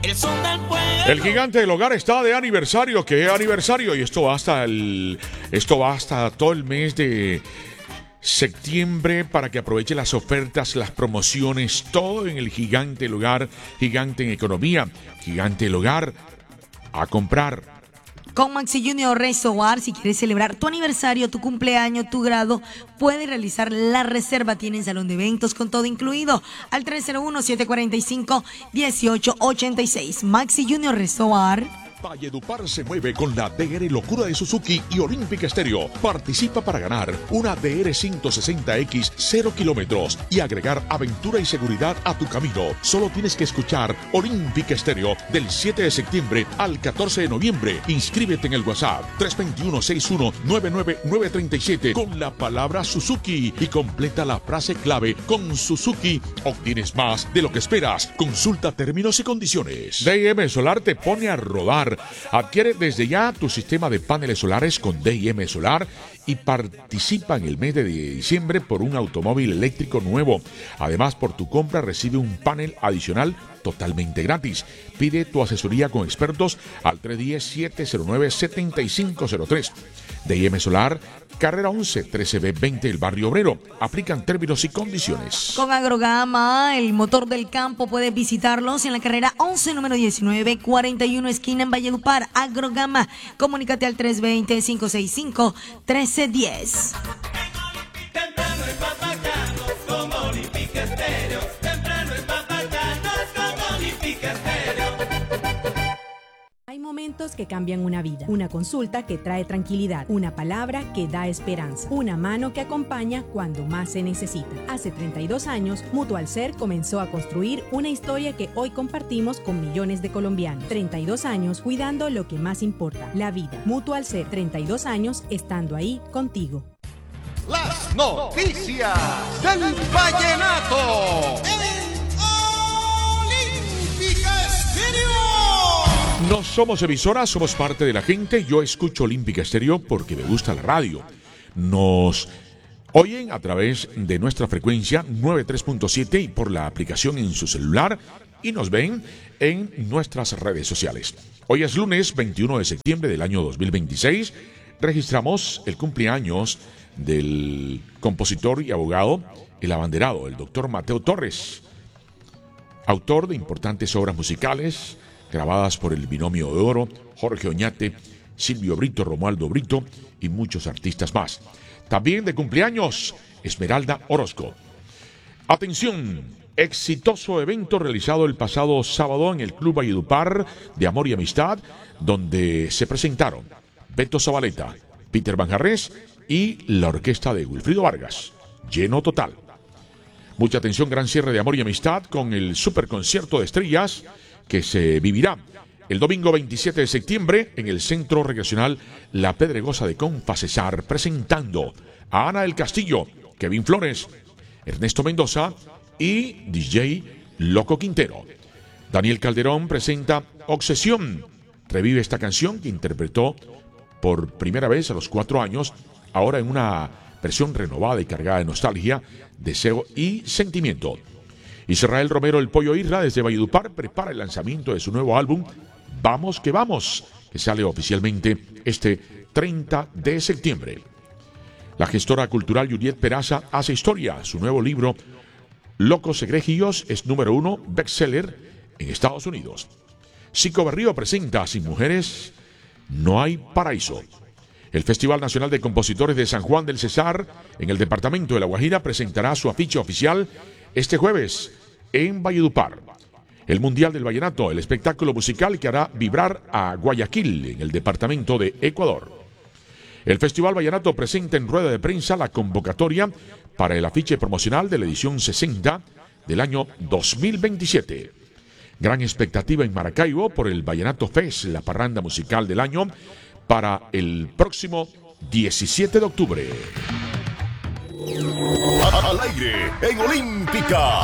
El son del pueblo. El gigante del hogar está de aniversario. ¿Qué aniversario? Y esto va hasta todo el mes de septiembre para que aproveche las ofertas, las promociones, todo en el gigante del hogar, gigante en economía, gigante del hogar a comprar. Con Maxi Junior Resort, si quieres celebrar tu aniversario, tu cumpleaños, tu grado, puedes realizar la reserva. Tienen salón de eventos con todo incluido al 301-745-1886. Maxi Junior Resort. Valledupar se mueve con la DR Locura de Suzuki y Olympic Stereo. Participa para ganar una DR 160X 0 kilómetros y agregar aventura y seguridad a tu camino. Solo tienes que escuchar Olympic Stereo del 7 de septiembre al 14 de noviembre. Inscríbete en el WhatsApp 321-61-99937 con la palabra Suzuki y completa la frase clave con Suzuki. Obtienes más de lo que esperas. Consulta términos y condiciones. D&M Solar te pone a rodar. Adquiere desde ya tu sistema de paneles solares con D&M Solar y participa en el mes de diciembre por un automóvil eléctrico nuevo. Además, por tu compra recibe un panel adicional totalmente gratis. Pide tu asesoría con expertos al 310-709-7503. D&M Solar, carrera 11, 13B20, el Barrio Obrero. Aplican términos y condiciones. Con Agrogama, el motor del campo, puedes visitarlos en la carrera 11, número 1941, esquina en Valledupar. Agrogama, comunícate al 320-565-1310. Temprano es más bacano con Olympic Stereo. Temprano es más bacano con Olympic Stereo. Hay momentos que cambian una vida, una consulta que trae tranquilidad, una palabra que da esperanza, una mano que acompaña cuando más se necesita. Hace 32 años, Mutual Ser comenzó a construir una historia que hoy compartimos con millones de colombianos. 32 años cuidando lo que más importa, la vida. Mutual Ser, 32 años estando ahí contigo. Las noticias del vallenato. Olímpica Estéreo. No somos emisoras, somos parte de la gente. Yo escucho Olímpica Estéreo porque me gusta la radio. Nos oyen a través de nuestra frecuencia 93.7 y por la aplicación en su celular y nos ven en nuestras redes sociales. Hoy es lunes 21 de septiembre del año 2026. Registramos el cumpleaños del compositor y abogado, el abanderado, el doctor Mateo Torres, autor de importantes obras musicales grabadas por el Binomio de Oro, Jorge Oñate, Silvio Brito, Romualdo Brito y muchos artistas más. También de cumpleaños, Esmeralda Orozco. Atención, exitoso evento realizado el pasado sábado en el Club Valledupar de Amor y Amistad, donde se presentaron Beto Zabaleta, Peter Manjarrés y la orquesta de Wilfrido Vargas. Lleno total. Mucha atención, gran cierre de Amor y Amistad con el superconcierto de estrellas que se vivirá el domingo 27 de septiembre en el Centro Recreacional La Pedregosa de Confacesar, presentando a Ana del Castillo, Kevin Flores, Ernesto Mendoza y DJ Loco Quintero. Daniel Calderón presenta Obsesión. Revive esta canción que interpretó por primera vez a los 4 años, ahora en una versión renovada y cargada de nostalgia, deseo y sentimiento. Israel Romero, el Pollo Isla, desde Valledupar, prepara el lanzamiento de su nuevo álbum, Vamos que Vamos, que sale oficialmente este 30 de septiembre. La gestora cultural Juliet Peraza hace historia. Su nuevo libro, Locos Egregios, es número 1 bestseller en Estados Unidos. Zico Berrío presenta Sin Mujeres No Hay Paraíso. El Festival Nacional de Compositores de San Juan del Cesar, en el departamento de La Guajira, presentará su afiche oficial este jueves en Valledupar. El Mundial del Vallenato, el espectáculo musical que hará vibrar a Guayaquil, en el departamento de Ecuador. El Festival Vallenato presenta en rueda de prensa la convocatoria para el afiche promocional de la edición 60 del año 2027. Gran expectativa en Maracaibo por el Vallenato Fest, la parranda musical del año, para el próximo 17 de octubre. Al aire en Olímpica.